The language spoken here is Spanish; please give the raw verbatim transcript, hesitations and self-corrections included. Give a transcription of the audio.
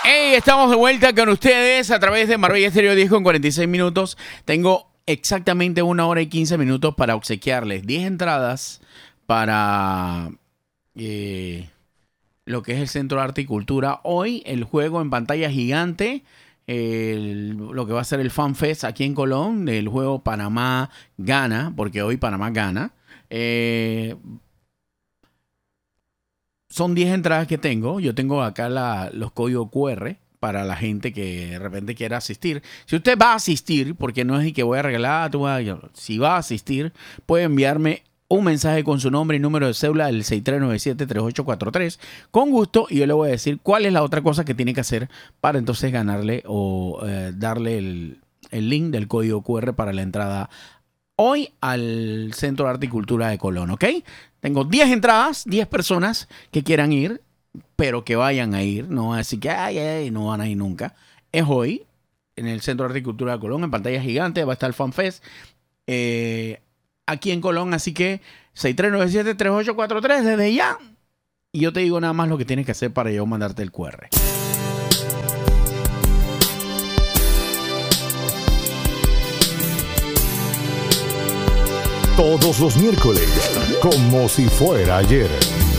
Hey, estamos de vuelta con ustedes a través de Marbella Estéreo diez con cuarenta y seis minutos. Tengo exactamente una hora y quince minutos para obsequiarles diez entradas para eh, lo que es el Centro de Arte y Cultura. Hoy el juego en pantalla gigante, el, lo que va a ser el Fan Fest aquí en Colón, el juego Panamá-Ghana, porque hoy Panamá gana. Eh, Son diez entradas que tengo. Yo tengo acá la, los códigos cu erre para la gente que de repente quiera asistir. Si usted va a asistir, porque no es que voy a regalar, tú vas a, si va a asistir, puede enviarme un mensaje con su nombre y número de cédula del seis tres nueve siete, tres ocho cuatro tres con gusto, y yo le voy a decir cuál es la otra cosa que tiene que hacer para entonces ganarle o eh, darle el, el link del código cu erre para la entrada hoy al Centro de Arte y Cultura de Colón, ¿ok? Tengo diez entradas, diez personas que quieran ir, pero que vayan a ir. No así que ay, ay, no van a ir nunca. Es hoy en el Centro de Arte y Cultura de Colón, en pantalla gigante, va a estar el Fan Fest eh, aquí en Colón. Así que seis tres nueve siete, tres ocho cuatro tres desde ya. Y yo te digo nada más lo que tienes que hacer para yo mandarte el cu erre. Todos los miércoles, como si fuera ayer.